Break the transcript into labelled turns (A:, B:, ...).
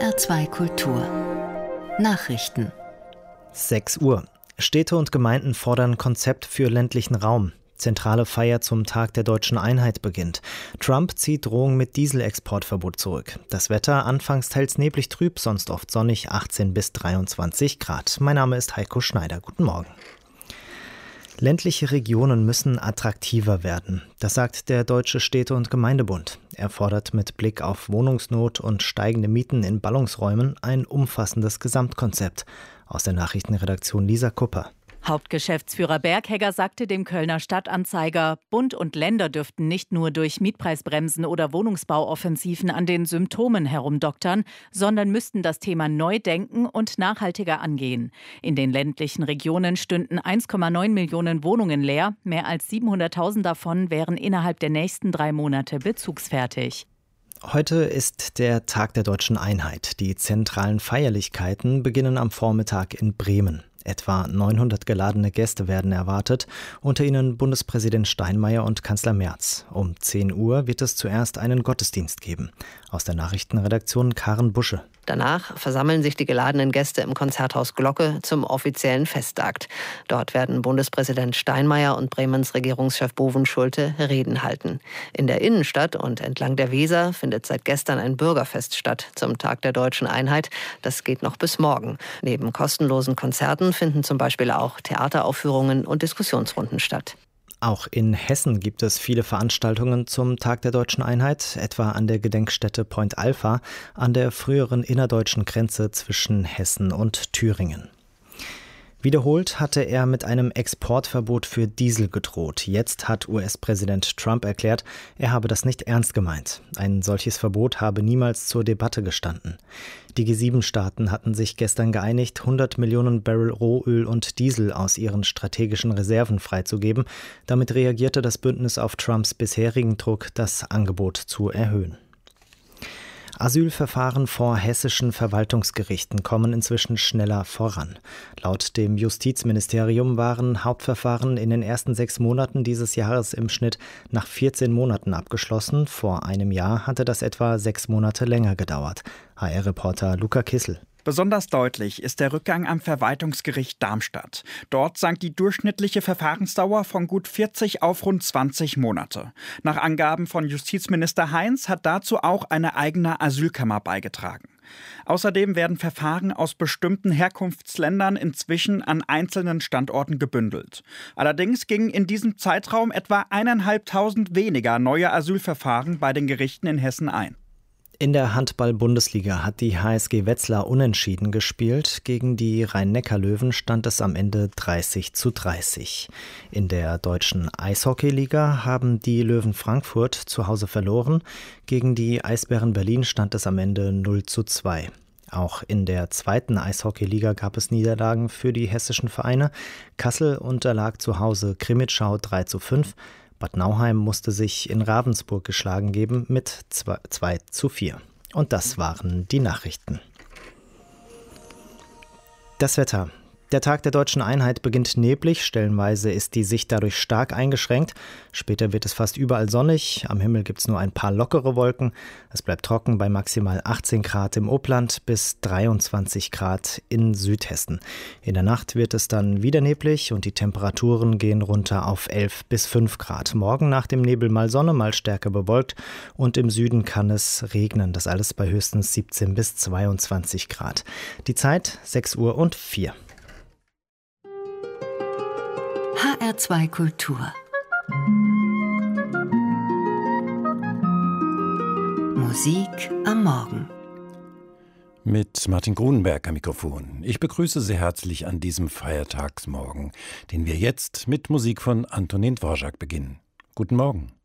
A: HR2 Kultur Nachrichten
B: 6 Uhr. Städte und Gemeinden fordern Konzept für ländlichen Raum. Zentrale Feier zum Tag der deutschen Einheit beginnt. Trump zieht Drohung mit Dieselexportverbot zurück. Das Wetter anfangs teils neblig trüb, sonst oft sonnig, 18 bis 23 Grad. Mein Name ist Heiko Schneider. Guten Morgen. Ländliche Regionen müssen attraktiver werden. Das sagt der Deutsche Städte- und Gemeindebund. Er fordert mit Blick auf Wohnungsnot und steigende Mieten in Ballungsräumen ein umfassendes Gesamtkonzept. Aus der Nachrichtenredaktion Lisa Kupper.
C: Hauptgeschäftsführer Berghegger sagte dem Kölner Stadtanzeiger, Bund und Länder dürften nicht nur durch Mietpreisbremsen oder Wohnungsbauoffensiven an den Symptomen herumdoktern, sondern müssten das Thema neu denken und nachhaltiger angehen. In den ländlichen Regionen stünden 1,9 Millionen Wohnungen leer. Mehr als 700.000 davon wären innerhalb der nächsten 3 Monate bezugsfertig.
B: Heute ist der Tag der deutschen Einheit. Die zentralen Feierlichkeiten beginnen am Vormittag in Bremen. Etwa 900 geladene Gäste werden erwartet, unter ihnen Bundespräsident Steinmeier und Kanzler Merz. Um 10 Uhr wird es zuerst einen Gottesdienst geben. Aus der Nachrichtenredaktion Karen Busche.
D: Danach versammeln sich die geladenen Gäste im Konzerthaus Glocke zum offiziellen Festakt. Dort werden Bundespräsident Steinmeier und Bremens Regierungschef Bovenschulte Reden halten. In der Innenstadt und entlang der Weser findet seit gestern ein Bürgerfest statt zum Tag der deutschen Einheit. Das geht noch bis morgen. Neben kostenlosen Konzerten finden zum Beispiel auch Theateraufführungen und Diskussionsrunden statt.
B: Auch in Hessen gibt es viele Veranstaltungen zum Tag der deutschen Einheit, etwa an der Gedenkstätte Point Alpha an der früheren innerdeutschen Grenze zwischen Hessen und Thüringen. Wiederholt hatte er mit einem Exportverbot für Diesel gedroht. Jetzt hat US-Präsident Trump erklärt, er habe das nicht ernst gemeint. Ein solches Verbot habe niemals zur Debatte gestanden. Die G7-Staaten hatten sich gestern geeinigt, 100 Millionen Barrel Rohöl und Diesel aus ihren strategischen Reserven freizugeben. Damit reagierte das Bündnis auf Trumps bisherigen Druck, das Angebot zu erhöhen. Asylverfahren vor hessischen Verwaltungsgerichten kommen inzwischen schneller voran. Laut dem Justizministerium waren Hauptverfahren in den ersten 6 Monaten dieses Jahres im Schnitt nach 14 Monaten abgeschlossen. Vor einem Jahr hatte das etwa 6 Monate länger gedauert. HR-Reporter Luca Kissel.
E: Besonders deutlich ist der Rückgang am Verwaltungsgericht Darmstadt. Dort sank die durchschnittliche Verfahrensdauer von gut 40 auf rund 20 Monate. Nach Angaben von Justizminister Heinz hat dazu auch eine eigene Asylkammer beigetragen. Außerdem werden Verfahren aus bestimmten Herkunftsländern inzwischen an einzelnen Standorten gebündelt. Allerdings gingen in diesem Zeitraum etwa 1.500 weniger neue Asylverfahren bei den Gerichten in Hessen ein.
B: In der Handball-Bundesliga hat die HSG Wetzlar unentschieden gespielt. Gegen die Rhein-Neckar-Löwen stand es am Ende 30:30. In der deutschen Eishockeyliga haben die Löwen Frankfurt zu Hause verloren. Gegen die Eisbären Berlin stand es am Ende 0:2. Auch in der zweiten Eishockeyliga gab es Niederlagen für die hessischen Vereine. Kassel unterlag zu Hause Krimitschau 3:5. Bad Nauheim musste sich in Ravensburg geschlagen geben mit 2:4. Und das waren die Nachrichten. Das Wetter. Der Tag der deutschen Einheit beginnt neblig, stellenweise ist die Sicht dadurch stark eingeschränkt. Später wird es fast überall sonnig, am Himmel gibt es nur ein paar lockere Wolken. Es bleibt trocken bei maximal 18 Grad im Upland bis 23 Grad in Südhessen. In der Nacht wird es dann wieder neblig und die Temperaturen gehen runter auf 11 bis 5 Grad. Morgen nach dem Nebel mal Sonne, mal stärker bewölkt und im Süden kann es regnen. Das alles bei höchstens 17 bis 22 Grad. Die Zeit 6:04 Uhr.
A: HR2 Kultur Musik am Morgen
F: mit Martin Grunenberg am Mikrofon. Ich begrüße Sie herzlich an diesem Feiertagsmorgen, den wir jetzt mit Musik von Antonin Dvorak beginnen. Guten Morgen.